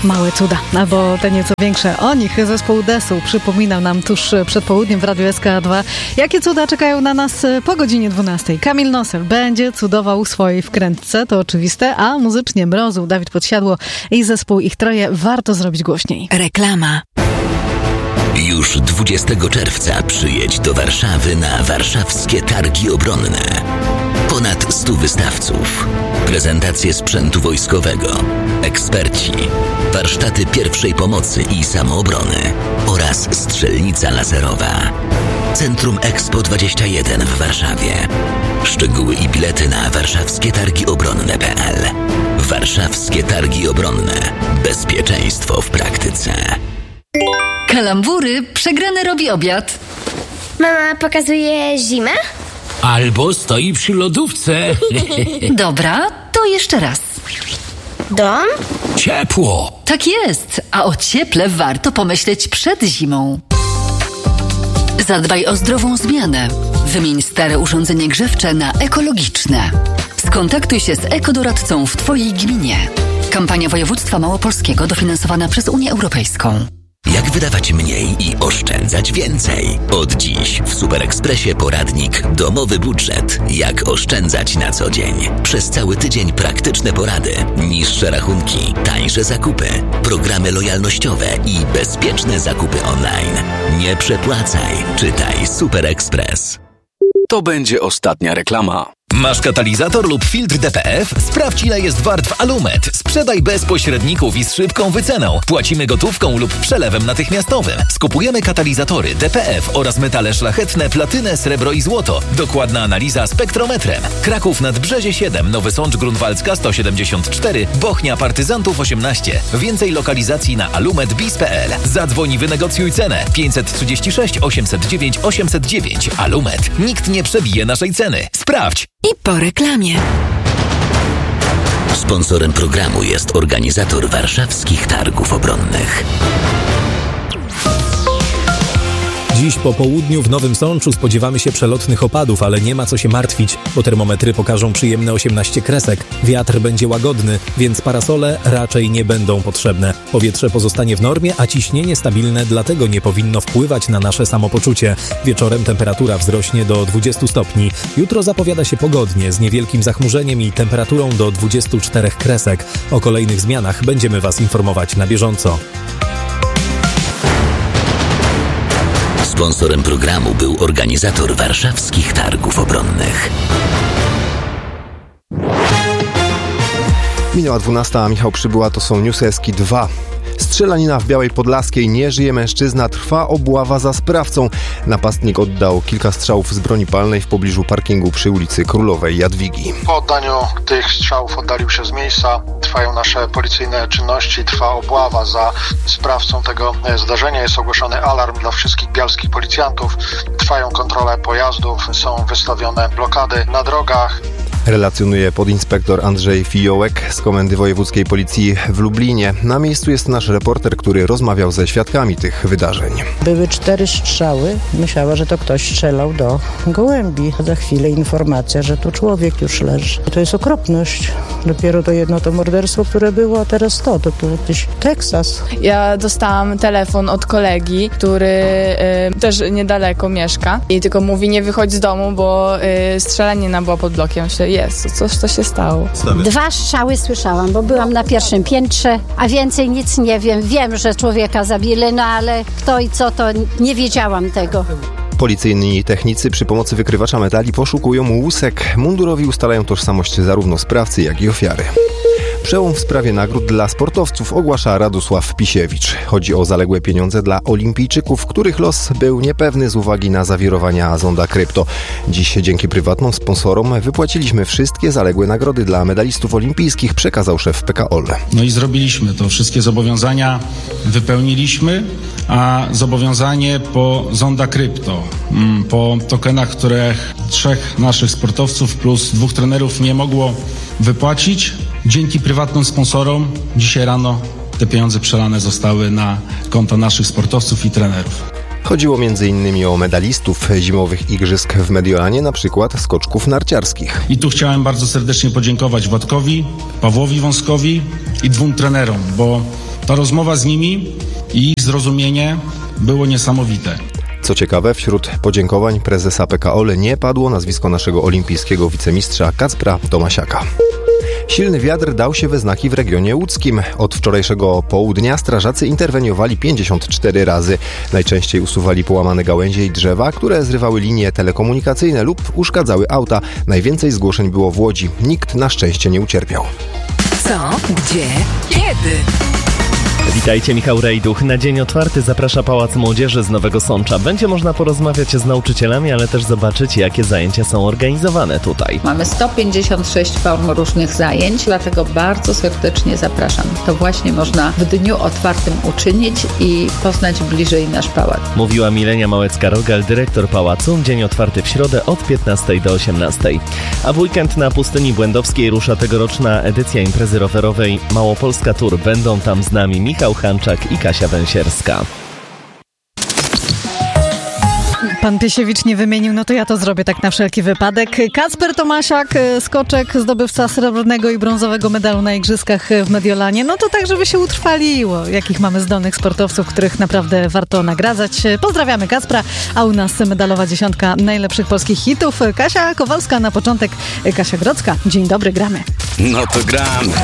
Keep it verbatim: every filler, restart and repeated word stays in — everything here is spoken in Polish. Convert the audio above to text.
Małe cuda, albo te nieco większe. O nich zespół Desu przypominał nam tuż przed południem w Radiu S K dwa. Jakie cuda czekają na nas po godzinie dwunastej? Kamil Nosel będzie cudował swojej wkrętce, to oczywiste, a muzycznie Mrozu, Dawid Podsiadło i zespół Ich Troje warto zrobić głośniej. Reklama. Już dwudziestego czerwca przyjedź do Warszawy na warszawskie targi obronne. Ponad stu wystawców, prezentacje sprzętu wojskowego, eksperci, warsztaty pierwszej pomocy i samoobrony oraz strzelnica laserowa. Centrum Expo dwadzieścia jeden w Warszawie. Szczegóły i bilety na warszawskie targi obronne kropka p l. Warszawskie Targi Obronne. Bezpieczeństwo w praktyce. Kalambury, przegrany robi obiad. Mama pokazuje zimę? Albo stoi przy lodówce. Dobra, to jeszcze raz. Dom? Ciepło. Tak jest, a o cieple warto pomyśleć przed zimą. Zadbaj o zdrową zmianę. Wymień stare urządzenie grzewcze na ekologiczne. Skontaktuj się z ekodoradcą w Twojej gminie. Kampania Województwa Małopolskiego dofinansowana przez Unię Europejską. Jak wydawać mniej i oszczędzać więcej? Od dziś w Super Expressie poradnik Domowy budżet. Jak oszczędzać na co dzień? Przez cały tydzień praktyczne porady, niższe rachunki, tańsze zakupy, programy lojalnościowe i bezpieczne zakupy online. Nie przepłacaj. Czytaj Super Express. To będzie ostatnia reklama. Masz katalizator lub filtr D P F? Sprawdź, ile jest wart w Alumet. Sprzedaj bez pośredników i z szybką wyceną. Płacimy gotówką lub przelewem natychmiastowym. Skupujemy katalizatory D P F oraz metale szlachetne, platynę, srebro i złoto. Dokładna analiza spektrometrem. Kraków Nadbrzezie siedem, Nowy Sącz Grunwaldzka sto siedemdziesiąt cztery, Bochnia Partyzantów osiemnaście. Więcej lokalizacji na alumetbiz kropka p l. Zadzwoń i wynegocjuj cenę. pięćset trzydzieści sześć osiemset dziewięć osiemset dziewięć. Alumet. Nikt nie przebije naszej ceny. Sprawdź! I po reklamie. Sponsorem programu jest organizator warszawskich targów obronnych. Dziś po południu w Nowym Sączu spodziewamy się przelotnych opadów, ale nie ma co się martwić, bo termometry pokażą przyjemne osiemnaście kresek. Wiatr będzie łagodny, więc parasole raczej nie będą potrzebne. Powietrze pozostanie w normie, a ciśnienie stabilne, dlatego nie powinno wpływać na nasze samopoczucie. Wieczorem temperatura wzrośnie do dwudziestu stopni. Jutro zapowiada się pogodnie, z niewielkim zachmurzeniem i temperaturą do dwudziestu czterech kresek. O kolejnych zmianach będziemy Was informować na bieżąco. Sponsorem programu był organizator warszawskich targów obronnych. Minęła dwunasta, a Michał Przybyła, to są Newsy S K dwa. Strzelanina w Białej Podlaskiej, nie żyje mężczyzna, trwa obława za sprawcą. Napastnik oddał kilka strzałów z broni palnej w pobliżu parkingu przy ulicy Królowej Jadwigi. Po oddaniu tych strzałów oddalił się z miejsca. Trwają nasze policyjne czynności, trwa obława za sprawcą tego zdarzenia. Jest ogłoszony alarm dla wszystkich bialskich policjantów. Trwają kontrole pojazdów, są wystawione blokady na drogach. Relacjonuje podinspektor Andrzej Fiołek z Komendy Wojewódzkiej Policji w Lublinie. Na miejscu jest nasz reporter, który rozmawiał ze świadkami tych wydarzeń. Były cztery strzały. Myślała, że to ktoś strzelał do gołębi. Za chwilę informacja, że tu człowiek już leży. To jest okropność. Dopiero to jedno to morderstwo, które było, a teraz to. To, to jakiś Teksas. Ja dostałam telefon od kolegi, który y, też niedaleko mieszka i tylko mówi, nie wychodź z domu, bo y, strzelanina była pod blokiem. Myślę, jest, coś to się stało. Dwa strzały słyszałam, bo byłam na pierwszym piętrze, a więcej nic nie wiem. Wiem, że człowieka zabili, no ale kto i co, to nie wiedziałam tego. Policyjni technicy przy pomocy wykrywacza metali poszukują łusek. Mundurowi ustalają tożsamość zarówno sprawcy, jak i ofiary. Przełom w sprawie nagród dla sportowców ogłasza Radosław Pisiewicz. Chodzi o zaległe pieniądze dla olimpijczyków, których los był niepewny z uwagi na zawirowania Zonda Krypto. Dziś dzięki prywatnym sponsorom wypłaciliśmy wszystkie zaległe nagrody dla medalistów olimpijskich, przekazał szef P K O L. No i zrobiliśmy to. Wszystkie zobowiązania wypełniliśmy, a zobowiązanie po Zonda Krypto, po tokenach, które trzech naszych sportowców plus dwóch trenerów nie mogło wypłacić, dzięki prywatnym sponsorom dzisiaj rano te pieniądze przelane zostały na konta naszych sportowców i trenerów. Chodziło między innymi o medalistów zimowych igrzysk w Mediolanie, na przykład skoczków narciarskich. I tu chciałem bardzo serdecznie podziękować Władkowi, Pawłowi Wąskowi i dwóm trenerom, bo Ta rozmowa z nimi i ich zrozumienie było niesamowite. Co ciekawe, wśród podziękowań prezesa P K O L nie padło nazwisko naszego olimpijskiego wicemistrza Kacpra Tomasiaka. Silny wiatr dał się we znaki w regionie łódzkim. Od wczorajszego południa strażacy interweniowali pięćdziesiąt cztery razy. Najczęściej usuwali połamane gałęzie i drzewa, które zrywały linie telekomunikacyjne lub uszkadzały auta. Najwięcej zgłoszeń było w Łodzi. Nikt na szczęście nie ucierpiał. Co? Gdzie? Kiedy? Witajcie, Michał Rejduch. Na Dzień Otwarty zaprasza Pałac Młodzieży z Nowego Sącza. Będzie można porozmawiać z nauczycielami, ale też zobaczyć, jakie zajęcia są organizowane tutaj. Mamy sto pięćdziesiąt sześć form różnych zajęć, dlatego bardzo serdecznie zapraszam. To właśnie można w dniu otwartym uczynić i poznać bliżej nasz pałac. Mówiła Milenia Małecka-Rogal, dyrektor pałacu. Dzień Otwarty w środę od piętnastej do osiemnastej. A w weekend na Pustyni Błędowskiej rusza tegoroczna edycja imprezy rowerowej Małopolska Tour. Będą tam z nami Michał Hanczak i Kasia Węsierska. Pan Piesiewicz nie wymienił, no to ja to zrobię tak na wszelki wypadek. Kacper Tomasiak, skoczek, zdobywca srebrnego i brązowego medalu na igrzyskach w Mediolanie. No to tak, żeby się utrwaliło. Jakich mamy zdolnych sportowców, których naprawdę warto nagradzać. Pozdrawiamy Kacpra, a u nas medalowa dziesiątka najlepszych polskich hitów. Kasia Kowalska na początek, Kasia Grodzka. Dzień dobry, gramy. No to gramy.